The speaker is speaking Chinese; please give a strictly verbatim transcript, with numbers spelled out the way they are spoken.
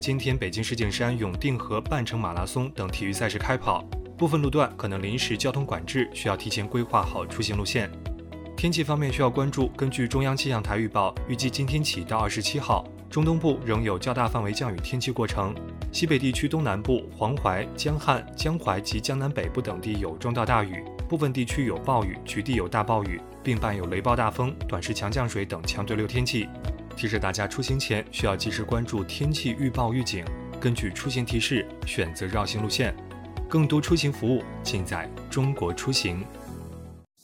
今天北京世锦山永定河半程马拉松等体育赛事开跑，部分路段可能临时交通管制，需要提前规划好出行路线。天气方面需要关注，根据中央气象台预报，预计今天起到二十七号，中东部仍有较大范围降雨天气过程，西北地区东南部、黄淮、江汉、江淮及江南北部等地有中到大雨，部分地区有暴雨，局地有大暴雨，并伴有雷暴大风、短时强降水等强对流天气。提示大家出行前需要及时关注天气预报预警，根据出行提示选择绕行路线。更多出行服务尽在中国出行。